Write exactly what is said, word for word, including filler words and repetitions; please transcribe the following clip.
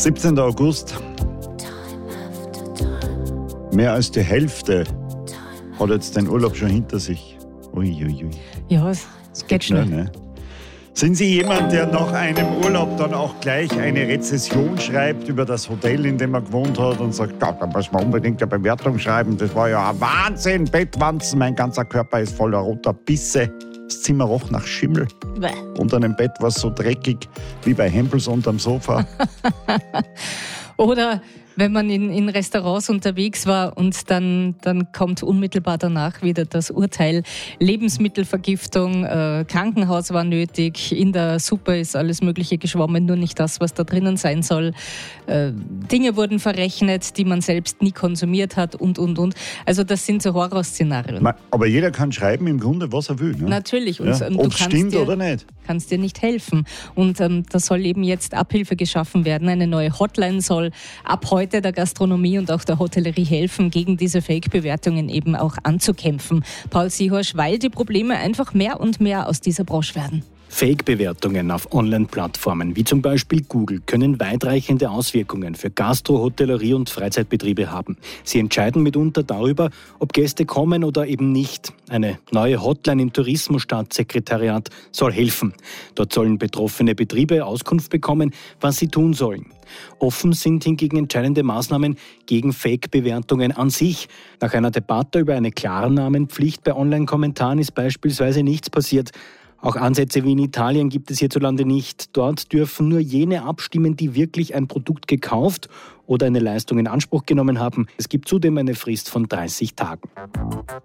siebzehnten August. Mehr als die Hälfte hat jetzt den Urlaub schon hinter sich. Uiuiui. Ui. Ja, es geht, geht schnell. schnell ne? Sind Sie jemand, der nach einem Urlaub dann auch gleich eine Rezession schreibt über das Hotel, in dem er gewohnt hat und sagt, ja, da muss man unbedingt eine Bewertung schreiben, das war ja ein Wahnsinn, Bettwanzen, mein ganzer Körper ist voller roter Bisse, das Zimmer roch nach Schimmel. Bäh. Unter dem Bett war es so dreckig wie bei Hempels unterm Sofa. Oder wenn man in, in Restaurants unterwegs war und dann, dann kommt unmittelbar danach wieder das Urteil, Lebensmittelvergiftung, äh, Krankenhaus war nötig, in der Suppe ist alles Mögliche geschwommen, nur nicht das, was da drinnen sein soll. Äh, Dinge wurden verrechnet, die man selbst nie konsumiert hat und, und, und. Also das sind so Horrorszenarien. Aber jeder kann schreiben im Grunde, was er will. Ne? Natürlich. Und, ja, ähm, ob es stimmt dir, oder nicht. Kannst dir nicht helfen. Und ähm, da soll eben jetzt Abhilfe geschaffen werden. Eine neue Hotline soll ab heute der Gastronomie und auch der Hotellerie helfen, gegen diese Fake-Bewertungen eben auch anzukämpfen. Paul Sihorsch, weil die Probleme einfach mehr und mehr aus dieser Branche werden. Fake-Bewertungen auf Online-Plattformen wie zum Beispiel Google können weitreichende Auswirkungen für Gastro-, Hotellerie- und Freizeitbetriebe haben. Sie entscheiden mitunter darüber, ob Gäste kommen oder eben nicht. Eine neue Hotline im Tourismusstaatssekretariat soll helfen. Dort sollen betroffene Betriebe Auskunft bekommen, was sie tun sollen. Offen sind hingegen entscheidende Maßnahmen gegen Fake-Bewertungen an sich. Nach einer Debatte über eine Klarnamenpflicht bei Online-Kommentaren ist beispielsweise nichts passiert. Auch Ansätze wie in Italien gibt es hierzulande nicht. Dort dürfen nur jene abstimmen, die wirklich ein Produkt gekauft oder eine Leistung in Anspruch genommen haben. Es gibt zudem eine Frist von dreißig Tagen.